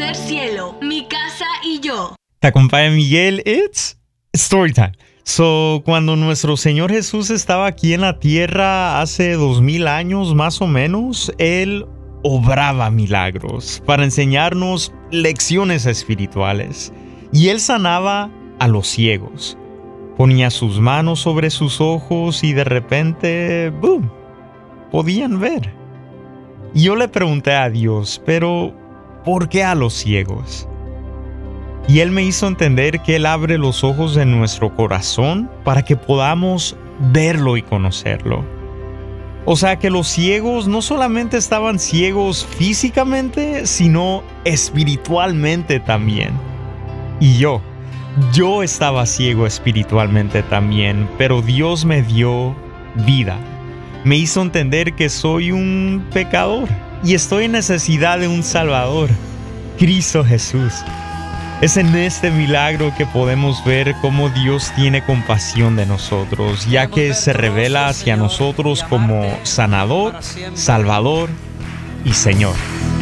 tercer cielo, mi casa y yo. Te acompaña Miguel. It's story time. Cuando nuestro Señor Jesús estaba aquí en la tierra hace 2000 años más o menos, Él obraba milagros para enseñarnos lecciones espirituales. Y Él sanaba a los ciegos. Ponía sus manos sobre sus ojos y de repente, ¡boom!, podían ver. Y yo le pregunté a Dios, pero ¿por qué a los ciegos? Y Él me hizo entender que Él abre los ojos de nuestro corazón para que podamos verlo y conocerlo. O sea que los ciegos no solamente estaban ciegos físicamente, sino espiritualmente también. Y yo estaba ciego espiritualmente también, pero Dios me dio vida. Me hizo entender que soy un pecador y estoy en necesidad de un Salvador, Cristo Jesús. Es en este milagro que podemos ver cómo Dios tiene compasión de nosotros, ya que se revela hacia nosotros como sanador, Salvador y Señor.